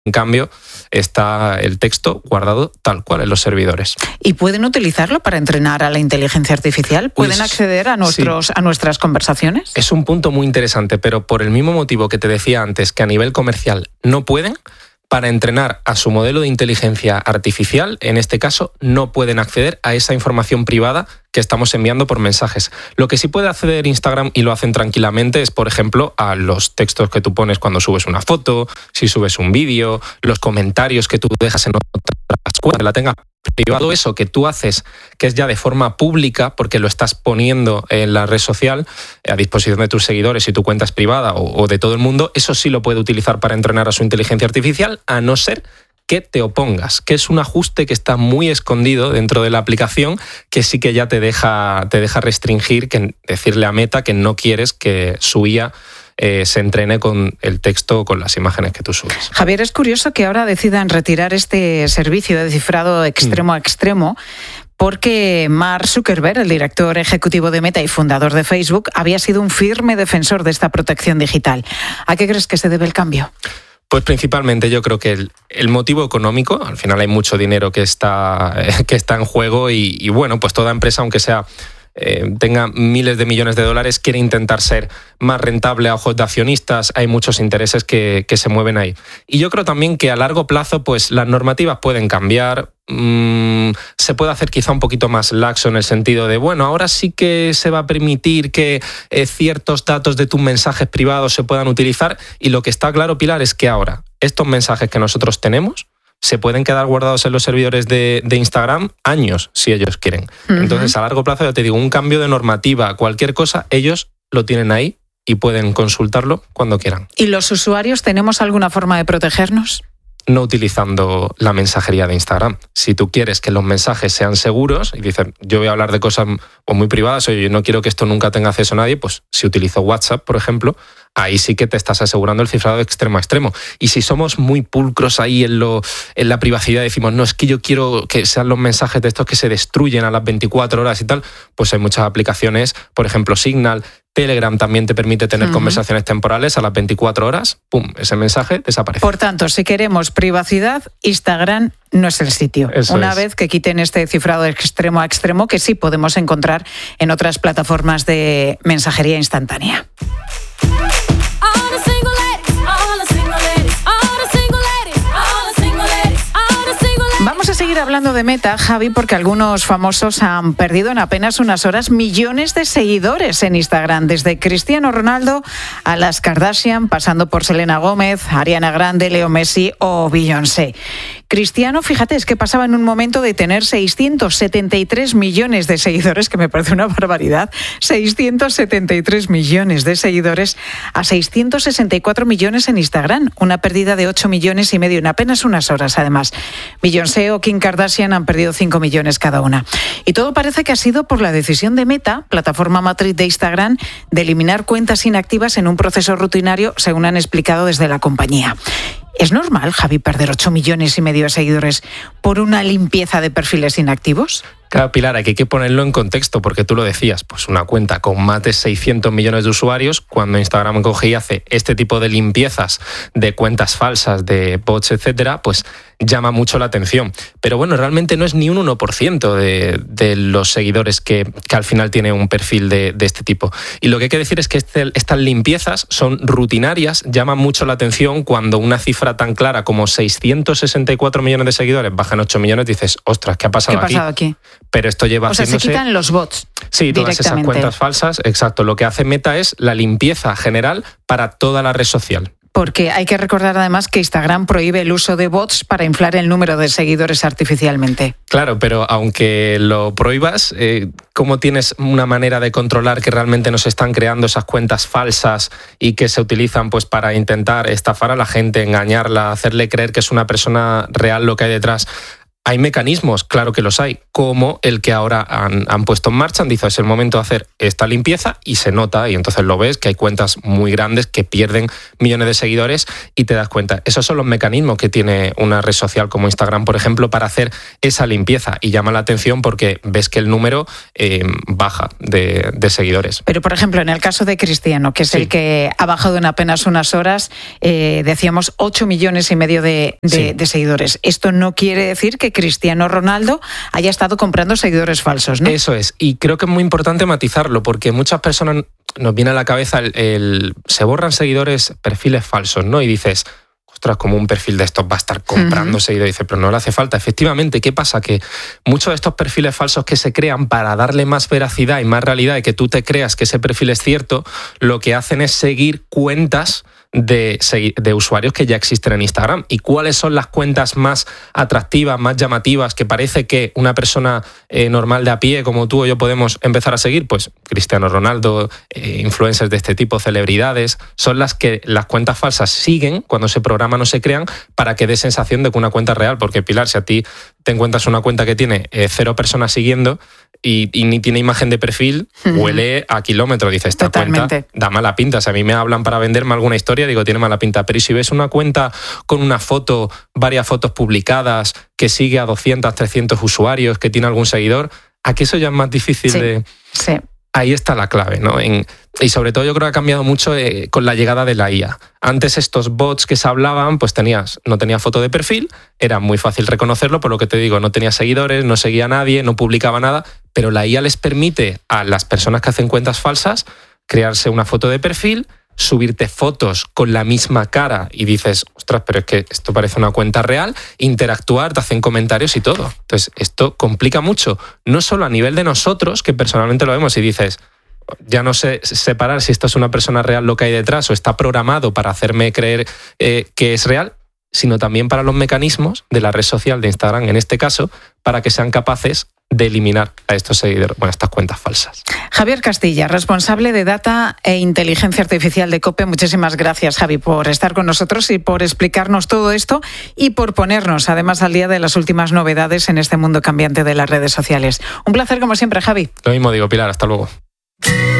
En cambio, está el texto guardado tal cual en los servidores. ¿Y pueden utilizarlo para entrenar a la inteligencia artificial? ¿Pueden acceder a nuestras conversaciones? Es un punto muy interesante, pero por el mismo motivo que te decía antes, que a nivel comercial no pueden, para entrenar a su modelo de inteligencia artificial, en este caso, no pueden acceder a esa información privada que estamos enviando por mensajes. Lo que sí puede acceder Instagram, y lo hacen tranquilamente, es, por ejemplo, a los textos que tú pones cuando subes una foto, si subes un vídeo, los comentarios que tú dejas en otras cuentas, que la tengas privado, eso que tú haces, que es ya de forma pública, porque lo estás poniendo en la red social a disposición de tus seguidores y tu cuenta es privada o de todo el mundo, eso sí lo puede utilizar para entrenar a su inteligencia artificial, a no ser que te opongas, que es un ajuste que está muy escondido dentro de la aplicación, que sí que ya te deja restringir, que decirle a Meta que no quieres que su IA se entrene con el texto o con las imágenes que tú subes. Javier, es curioso que ahora decidan retirar este servicio de cifrado extremo a extremo, porque Mark Zuckerberg, el director ejecutivo de Meta y fundador de Facebook, había sido un firme defensor de esta protección digital. ¿A qué crees que se debe el cambio? Pues principalmente yo creo que el motivo económico, al final hay mucho dinero que está en juego y bueno, pues toda empresa, aunque sea tenga miles de millones de dólares, quiere intentar ser más rentable a ojos de accionistas, hay muchos intereses que se mueven ahí. Y yo creo también que a largo plazo pues las normativas pueden cambiar, se puede hacer quizá un poquito más laxo en el sentido de, bueno, ahora sí que se va a permitir que ciertos datos de tus mensajes privados se puedan utilizar, y lo que está claro, Pilar, es que ahora estos mensajes que nosotros tenemos se pueden quedar guardados en los servidores de Instagram años, si ellos quieren. Entonces, a largo plazo, ya te digo, un cambio de normativa, cualquier cosa, ellos lo tienen ahí y pueden consultarlo cuando quieran. ¿Y los usuarios tenemos alguna forma de protegernos? No utilizando la mensajería de Instagram. Si tú quieres que los mensajes sean seguros y dices, yo voy a hablar de cosas muy privadas, o yo no quiero que esto nunca tenga acceso a nadie, pues si utilizo WhatsApp, por ejemplo, ahí sí que te estás asegurando el cifrado de extremo a extremo. Y si somos muy pulcros ahí en la privacidad, decimos, no, es que yo quiero que sean los mensajes de estos que se destruyen a las 24 horas y tal, pues hay muchas aplicaciones, por ejemplo, Signal, Telegram también te permite tener conversaciones temporales a las 24 horas, ¡pum!, ese mensaje desaparece. Por tanto, si queremos privacidad, Instagram no es el sitio. Una vez que quiten este cifrado de extremo a extremo, que sí podemos encontrar en otras plataformas de mensajería instantánea. Vamos a seguir hablando de Meta, Javi, porque algunos famosos han perdido en apenas unas horas millones de seguidores en Instagram, desde Cristiano Ronaldo a las Kardashian, pasando por Selena Gómez, Ariana Grande, Leo Messi o Beyoncé. Cristiano, fíjate, es que pasaba en un momento de tener 673 millones de seguidores, que me parece una barbaridad, 673 millones de seguidores a 664 millones en Instagram, una pérdida de 8 millones y medio en apenas unas horas, además. Beyoncé o Kim Kardashian han perdido 5 millones cada una. Y todo parece que ha sido por la decisión de Meta, plataforma matriz de Instagram, de eliminar cuentas inactivas en un proceso rutinario, según han explicado desde la compañía. ¿Es normal, Javi, perder 8 millones y medio de seguidores por una limpieza de perfiles inactivos? Claro, Pilar, aquí hay que ponerlo en contexto, porque tú lo decías, pues una cuenta con más de 600 millones de usuarios, cuando Instagram coge y hace este tipo de limpiezas de cuentas falsas, de bots, etcétera, pues llama mucho la atención. Pero bueno, realmente no es ni un 1% de los seguidores que al final tiene un perfil de este tipo. Y lo que hay que decir es que estas limpiezas son rutinarias, llaman mucho la atención cuando una cifra tan clara como 664 millones de seguidores baja en 8 millones, dices, ostras, ¿qué ha pasado aquí? ¿Qué ha pasado aquí? Pero esto lleva haciéndose... O sea, se quitan los bots. Sí, todas esas cuentas falsas, exacto. Lo que hace Meta es la limpieza general para toda la red social. Porque hay que recordar además que Instagram prohíbe el uso de bots para inflar el número de seguidores artificialmente. Claro, pero aunque lo prohíbas, ¿cómo tienes una manera de controlar que realmente no se están creando esas cuentas falsas y que se utilizan pues para intentar estafar a la gente, engañarla, hacerle creer que es una persona real lo que hay detrás? ¿Hay mecanismos? Claro que los hay, como el que ahora han puesto en marcha. Han dicho, es el momento de hacer esta limpieza y se nota, y entonces lo ves, que hay cuentas muy grandes que pierden millones de seguidores y te das cuenta. Esos son los mecanismos que tiene una red social como Instagram, por ejemplo, para hacer esa limpieza, y llama la atención porque ves que el número baja de seguidores. Pero, por ejemplo, en el caso de Cristiano, que es el que ha bajado en apenas unas horas, decíamos 8,5 millones de seguidores. Esto no quiere decir que Cristiano Ronaldo haya estado comprando seguidores falsos, ¿no? Eso es, y creo que es muy importante matizarlo, porque muchas personas nos viene a la cabeza se borran seguidores, perfiles falsos, ¿no? Y dices, ostras, como un perfil de estos va a estar comprando seguidores. Dice, pero no le hace falta. Efectivamente, ¿qué pasa? Que muchos de estos perfiles falsos que se crean para darle más veracidad y más realidad y que tú te creas que ese perfil es cierto, lo que hacen es seguir cuentas de usuarios que ya existen en Instagram. ¿Y cuáles son las cuentas más atractivas, más llamativas, que parece que una persona normal de a pie como tú o yo podemos empezar a seguir? Pues Cristiano Ronaldo, influencers de este tipo, celebridades, son las que las cuentas falsas siguen cuando se programan o se crean para que dé sensación de que una cuenta es real. Porque, Pilar, si a ti te encuentras una cuenta que tiene 0 personas siguiendo y ni tiene imagen de perfil, huele a kilómetros. Dice, esta cuenta da mala pinta. Si a mí me hablan para venderme alguna historia, digo, tiene mala pinta. Pero si ves una cuenta con una foto, varias fotos publicadas, que sigue a 200, 300 usuarios, que tiene algún seguidor, ¿a qué eso ya es más difícil de...? Sí. Ahí está la clave, ¿no? Y sobre todo yo creo que ha cambiado mucho con la llegada de la IA. Antes estos bots que se hablaban, pues no tenía foto de perfil, era muy fácil reconocerlo, por lo que te digo, no tenía seguidores, no seguía a nadie, no publicaba nada, pero la IA les permite a las personas que hacen cuentas falsas crearse una foto de perfil, subirte fotos con la misma cara y dices, ostras, pero es que esto parece una cuenta real, interactuar, te hacen comentarios y todo. Entonces, esto complica mucho, no solo a nivel de nosotros, que personalmente lo vemos y dices, ya no sé separar si esto es una persona real lo que hay detrás o está programado para hacerme creer que es real, sino también para los mecanismos de la red social de Instagram, en este caso, para que sean capaces de eliminar a estos seguidores, estas cuentas falsas. Javier Castilla, responsable de Data e Inteligencia Artificial de COPE. Muchísimas gracias, Javi, por estar con nosotros y por explicarnos todo esto y por ponernos, además, al día de las últimas novedades en este mundo cambiante de las redes sociales. Un placer, como siempre, Javi. Lo mismo digo, Pilar. Hasta luego.